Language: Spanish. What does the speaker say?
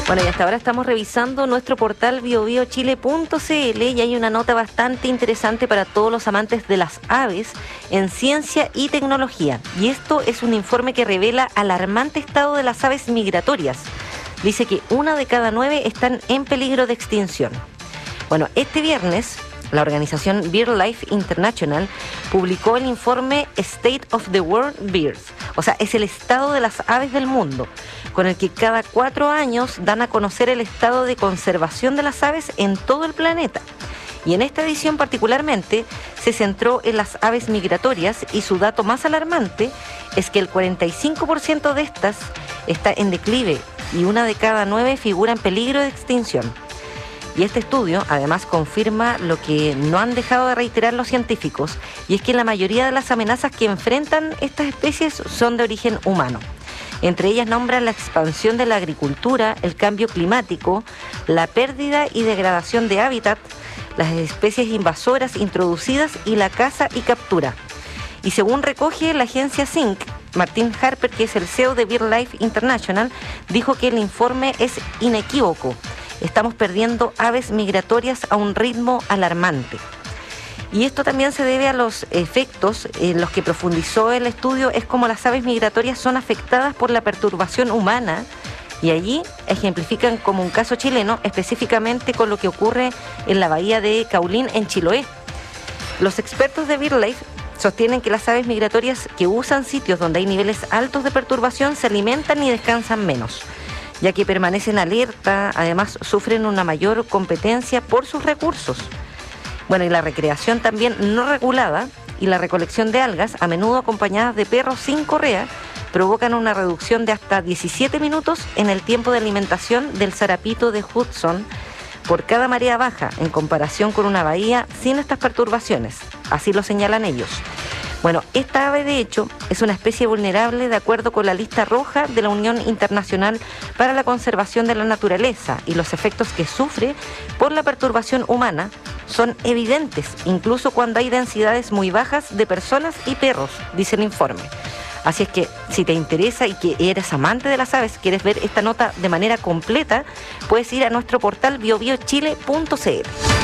Bueno, y hasta ahora estamos revisando nuestro portal biobiochile.cl y hay una nota bastante interesante para todos los amantes de las aves en ciencia y tecnología. Y esto es un informe que revela alarmante estado de las aves migratorias. Dice que 1 de cada 9 están en peligro de extinción. Bueno, este viernes la organización BirdLife International publicó el informe State of the World Birds, o sea, es el estado de las aves del mundo, con el que cada 4 años dan a conocer el estado de conservación de las aves en todo el planeta. Y en esta edición particularmente se centró en las aves migratorias y su dato más alarmante es que el 45% de estas está en declive y 1 de cada 9 figura en peligro de extinción. Y este estudio además confirma lo que no han dejado de reiterar los científicos, y es que la mayoría de las amenazas que enfrentan estas especies son de origen humano. Entre ellas nombran la expansión de la agricultura, el cambio climático, la pérdida y degradación de hábitat, las especies invasoras introducidas y la caza y captura. Y según recoge la agencia Zinc, Martin Harper, que es el CEO de BirdLife International, dijo que el informe es inequívoco. Estamos perdiendo aves migratorias a un ritmo alarmante. Y esto también se debe a los efectos en los que profundizó el estudio, es como las aves migratorias son afectadas por la perturbación humana, y allí ejemplifican como un caso chileno, específicamente con lo que ocurre en la bahía de Caulín, en Chiloé. Los expertos de BirdLife sostienen que las aves migratorias que usan sitios donde hay niveles altos de perturbación se alimentan y descansan menos, ya que permanecen alerta, además sufren una mayor competencia por sus recursos. Bueno, y la recreación también no regulada y la recolección de algas, a menudo acompañadas de perros sin correa, provocan una reducción de hasta 17 minutos en el tiempo de alimentación del zarapito de Hudson por cada marea baja, en comparación con una bahía sin estas perturbaciones. Así lo señalan ellos. Bueno, esta ave de hecho es una especie vulnerable de acuerdo con la lista roja de la Unión Internacional para la Conservación de la Naturaleza, y los efectos que sufre por la perturbación humana son evidentes, incluso cuando hay densidades muy bajas de personas y perros, dice el informe. Así es que si te interesa y que eres amante de las aves, quieres ver esta nota de manera completa, puedes ir a nuestro portal biobiochile.cl.